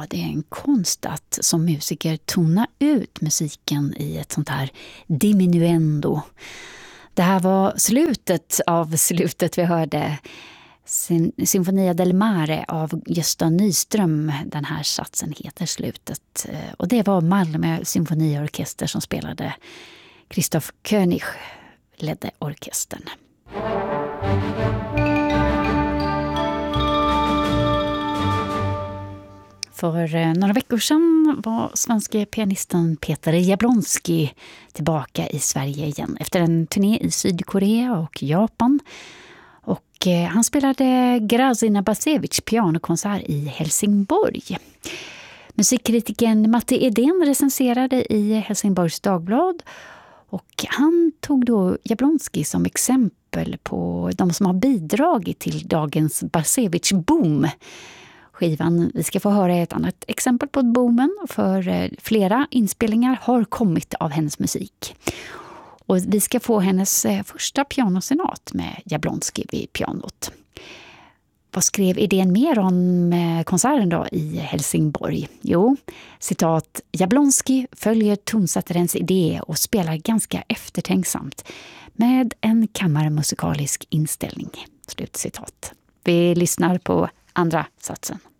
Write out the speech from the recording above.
Ja, det är en konst att som musiker tona ut musiken i ett sånt här diminuendo. Det här var slutet av slutet vi hörde. Sinfonia del Mare av Gösta Nyström. Den här satsen heter Slutet. Och det var Malmö symfoniorkester som spelade. Christoph König ledde orkestern. För några veckor sedan var svenska pianisten Peter Jablonski tillbaka i Sverige igen efter en turné i Sydkorea och Japan. Och han spelade Grazina Basevich pianokonsert i Helsingborg. Musikkritikern Matti Edén recenserade i Helsingborgs Dagblad och han tog då Jablonski som exempel på de som har bidragit till dagens Basevich-boom. Skivan vi ska få höra ett annat exempel på boomen, för flera inspelningar har kommit av hennes musik. Och vi ska få hennes första pianosenat med Jablonski vid pianot. Vad skrev idén mer om konserten då i Helsingborg? Jo, citat, Jablonski följer tonsättarens idé och spelar ganska eftertänksamt med en kammarmusikalisk inställning. Slutcitat. Vi lyssnar på andra satsen.